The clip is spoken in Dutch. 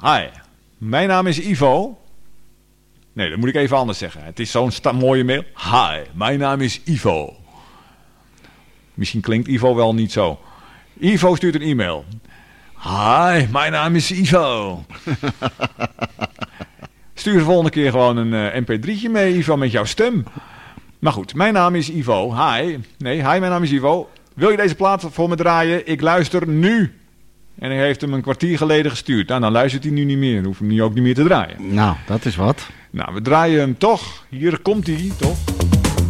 Hi, mijn naam is Ivo. Nee, dat moet ik even anders zeggen. Het is zo'n mooie mail. Hi, mijn naam is Ivo. Misschien klinkt Ivo wel niet zo. Ivo stuurt een e-mail. Hi, mijn naam is Ivo. Stuur de volgende keer gewoon een mp3'tje mee, Ivo, met jouw stem. Maar goed, mijn naam is Ivo. Hi, mijn naam is Ivo. Wil je deze plaat voor me draaien? Ik luister nu. En hij heeft hem een kwartier geleden gestuurd. Nou, dan luistert hij nu niet meer. Dan hoeft hem nu ook niet meer te draaien. Nou, dat is wat. Nou, we draaien hem toch. Hier komt hij, toch?